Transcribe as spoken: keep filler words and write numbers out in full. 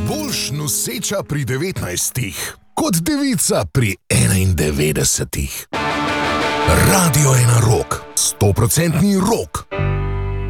Boljš noseča pri devetnajstih, kot devica pri enaindevetdesetih. Radio ena rock, stoprocentni rock,